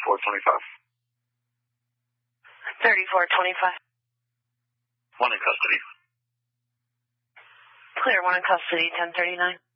3425. 3425. One in custody. Clear, one in custody, 1039.